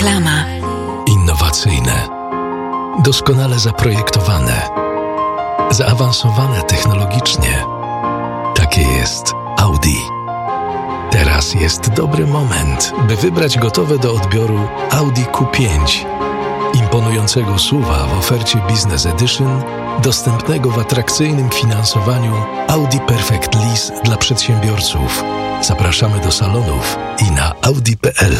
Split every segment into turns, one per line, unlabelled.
Reklama.
Innowacyjne, doskonale zaprojektowane, zaawansowane technologicznie. Takie jest Audi. Teraz jest dobry moment, by wybrać gotowe do odbioru Audi Q5. Imponującego SUV-a w ofercie Business Edition, dostępnego w atrakcyjnym finansowaniu Audi Perfect Lease dla przedsiębiorców. Zapraszamy do salonów i na audi.pl.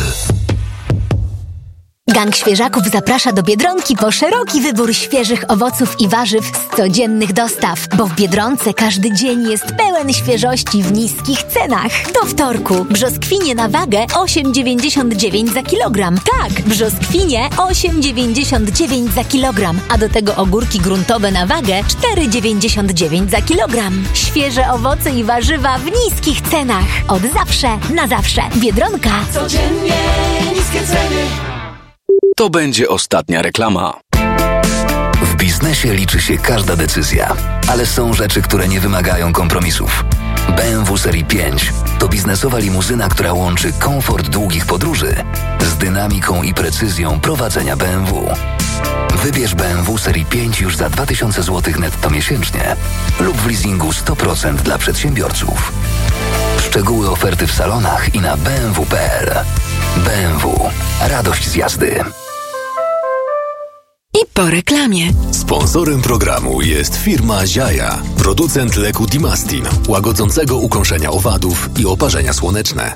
Gang Świeżaków zaprasza do Biedronki po szeroki wybór świeżych owoców i warzyw z codziennych dostaw, bo w Biedronce każdy dzień jest pełen świeżości w niskich cenach. Do wtorku brzoskwinie na wagę 8,99 za kilogram. Tak, brzoskwinie 8,99 za kilogram, a do tego ogórki gruntowe na wagę 4,99 za kilogram. Świeże owoce i warzywa w niskich cenach. Od zawsze na zawsze. Biedronka.
Codziennie niskie ceny.
To będzie ostatnia reklama.
W biznesie liczy się każda decyzja, ale są rzeczy, które nie wymagają kompromisów. BMW Serii 5 to biznesowa limuzyna, która łączy komfort długich podróży z dynamiką i precyzją prowadzenia BMW. Wybierz BMW Serii 5 już za 2000 zł netto miesięcznie lub w leasingu 100% dla przedsiębiorców. Szczegóły oferty w salonach i na bmw.pl. BMW. Radość z jazdy.
I po reklamie.
Sponsorem programu jest firma Ziaja, producent leku Dimastin, łagodzącego ukąszenia owadów i oparzenia słoneczne.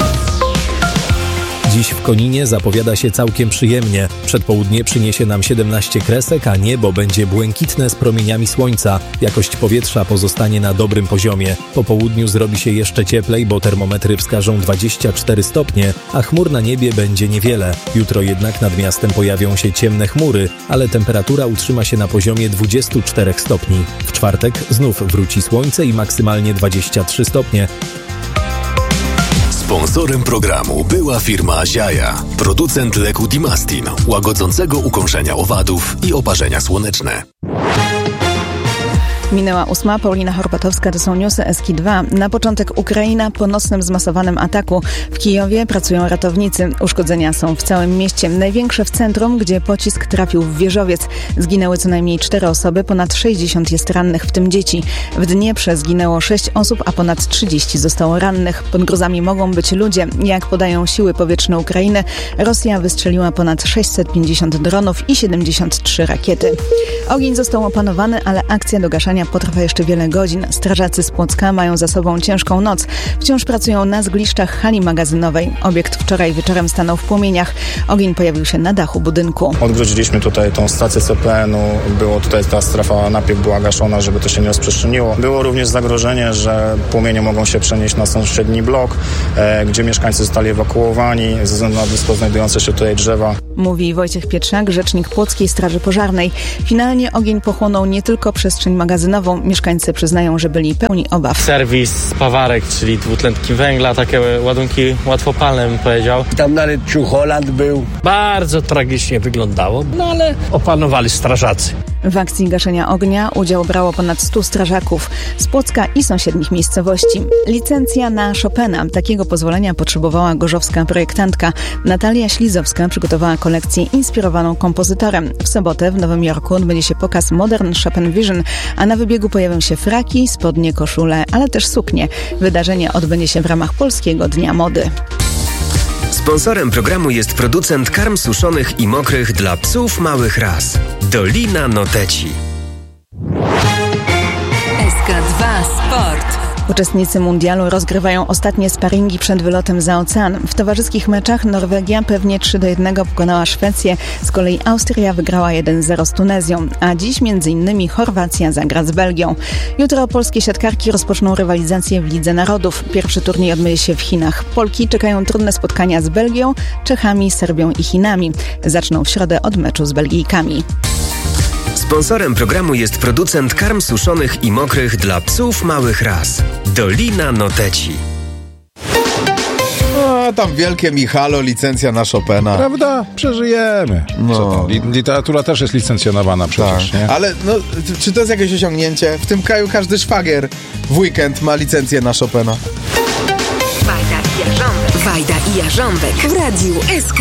Dziś w Koninie zapowiada się całkiem przyjemnie. Przedpołudnie przyniesie nam 17 kresek, a niebo będzie błękitne z promieniami słońca. Jakość powietrza pozostanie na dobrym poziomie. Po południu zrobi się jeszcze cieplej, bo termometry wskażą 24 stopnie, a chmur na niebie będzie niewiele. Jutro jednak nad miastem pojawią się ciemne chmury, ale temperatura utrzyma się na poziomie 24 stopni. W czwartek znów wróci słońce i maksymalnie 23 stopnie.
Sponsorem programu była firma Ziaja, producent leku Dimastin, łagodzącego ukąszenia owadów i oparzenia słoneczne.
Minęła 8. Paulina Horbatowska, to są newsy SK2. Na początek Ukraina po nocnym zmasowanym ataku. W Kijowie pracują ratownicy. Uszkodzenia są w całym mieście. Największe w centrum, gdzie pocisk trafił w wieżowiec. Zginęły co najmniej 4 osoby, ponad 60 jest rannych, w tym dzieci. W Dnieprze zginęło 6 osób, a ponad 30 zostało rannych. Pod grozami mogą być ludzie. Jak podają siły powietrzne Ukrainy, Rosja wystrzeliła ponad 650 dronów i 73 rakiety. Ogień został opanowany, ale akcja do gaszenia potrwa jeszcze wiele godzin. Strażacy z Płocka mają za sobą ciężką noc. Wciąż pracują na zgliszczach hali magazynowej. Obiekt wczoraj wieczorem stanął w płomieniach. Ogień pojawił się na dachu budynku.
Odgrodziliśmy tutaj tą stację CPN-u. Było tutaj ta strefa napiek była gaszona, żeby to się nie rozprzestrzeniło. Było również zagrożenie, że płomienie mogą się przenieść na sąsiedni blok, gdzie mieszkańcy zostali ewakuowani ze względu na blisko znajdujące się tutaj drzewa.
Mówi Wojciech Pietrzak, rzecznik Płockiej Straży Pożarnej. Finalnie ogień pochłonął nie tylko przestrzeń magazynową. Mieszkańcy przyznają, że byli pełni obaw.
Serwis spawarek, czyli dwutlenki węgla, takie ładunki łatwopalne, bym powiedział.
Tam nawet Holland był.
Bardzo tragicznie wyglądało, ale opanowali strażacy.
W akcji gaszenia ognia udział brało ponad 100 strażaków z Płocka i sąsiednich miejscowości. Licencja na Chopina. Takiego pozwolenia potrzebowała gorzowska projektantka. Natalia Ślizowska przygotowała kolekcję inspirowaną kompozytorem. W sobotę w Nowym Jorku odbędzie się pokaz Modern Chopin Vision, a na wybiegu pojawią się fraki, spodnie, koszule, ale też suknie. Wydarzenie odbędzie się w ramach Polskiego Dnia Mody.
Sponsorem programu jest producent karm suszonych i mokrych dla psów małych ras. Dolina Noteci.
SK2 Sport.
Uczestnicy mundialu rozgrywają ostatnie sparingi przed wylotem za ocean. W towarzyskich meczach Norwegia pewnie 3-1 pokonała Szwecję, z kolei Austria wygrała 1-0 z Tunezją, a dziś m.in. Chorwacja zagra z Belgią. Jutro polskie siatkarki rozpoczną rywalizację w Lidze Narodów. Pierwszy turniej odbędzie się w Chinach. Polki czekają trudne spotkania z Belgią, Czechami, Serbią i Chinami. Zaczną w środę od meczu z Belgijkami.
Sponsorem programu jest producent karm suszonych i mokrych dla psów małych ras. Dolina Noteci.
A tam wielkie Michalo, licencja na Chopina.
Prawda? Przeżyjemy. No. Literatura też jest licencjonowana przecież, tak. Nie?
Ale no, czy to jest jakieś osiągnięcie? W tym kraju każdy szwagier w weekend ma licencję na Chopina.
Wajda i Jarząbek w Radiu SK.